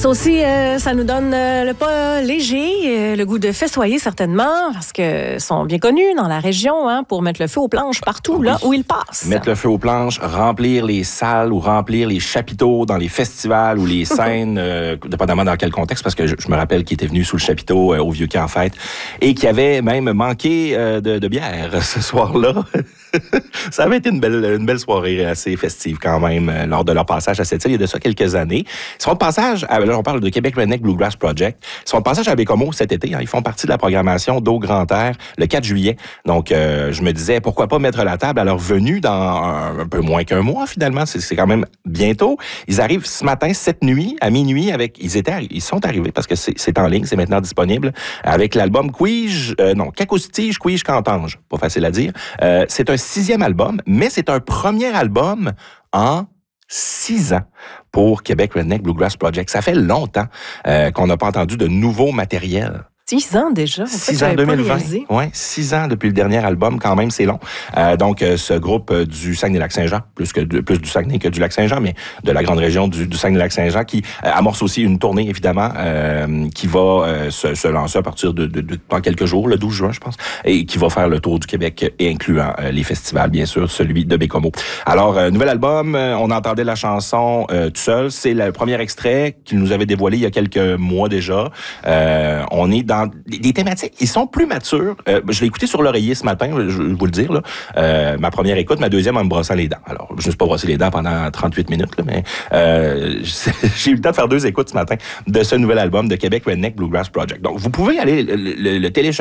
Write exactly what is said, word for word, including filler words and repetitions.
Ça aussi, euh, ça nous donne euh, le pas léger, euh, le goût de festoyer certainement, parce que sont bien connus dans la région hein, pour mettre le feu aux planches partout oui. là où ils passent. Mettre le feu aux planches, remplir les salles ou remplir les chapiteaux dans les festivals ou les scènes, euh, dépendamment dans quel contexte, parce que je, je me rappelle qu'il était venu sous le chapiteau euh, au Vieux Camp en fête et qu'il avait même manqué euh, de, de bière ce soir-là. Ça avait été une belle, une belle soirée assez festive quand même euh, lors de leur passage à cette île il y a de ça quelques années. Ils sont de passage, à, là on parle de Québec Redneck Bluegrass Project, ils sont de passage à Baie-Comeau cet été, hein, ils font partie de la programmation d'Eau Grand Air le quatre juillet. Donc euh, je me disais pourquoi pas mettre la table à leur venue dans un, un peu moins qu'un mois finalement, c'est, c'est quand même bientôt. Ils arrivent ce matin, cette nuit, à minuit, avec ils étaient ils sont arrivés parce que c'est, c'est en ligne, c'est maintenant disponible, avec l'album Quige, euh, non, Cacoustige, Quige, Cantange, pas facile à dire. Euh, c'est un sixième album, mais c'est un premier album en six ans pour Québec Redneck Bluegrass Project. Ça fait longtemps euh, qu'on n'a pas entendu de nouveau matériel. Six ans déjà. En fait, six ans deux mille vingt. Oui, six ans depuis le dernier album, quand même, c'est long. Euh, donc, euh, ce groupe euh, du Saguenay-Lac-Saint-Jean, plus que de, plus du Saguenay que du Lac-Saint-Jean, mais de la grande région du, du Saguenay-Lac-Saint-Jean, qui euh, amorce aussi une tournée, évidemment, euh, qui va euh, se, se lancer à partir de, de, de dans quelques jours, le douze juin, je pense, et qui va faire le tour du Québec, et incluant euh, les festivals, bien sûr, celui de Baie-Comeau. Alors, euh, nouvel album, euh, on entendait la chanson euh, tout seul. C'est le premier extrait qu'il nous avait dévoilé il y a quelques mois déjà. Euh, on est dans des thématiques qui sont plus matures. Euh, je l'ai écouté sur l'oreiller ce matin, je vais vous le dire. Là. Euh, ma première écoute, ma deuxième en me brossant les dents. Alors, je ne me suis pas brossé les dents pendant trente-huit minutes, là, mais euh, j'ai eu le temps de faire deux écoutes ce matin de ce nouvel album de Québec Redneck Bluegrass Project. Donc, vous pouvez aller le, le, le télécharger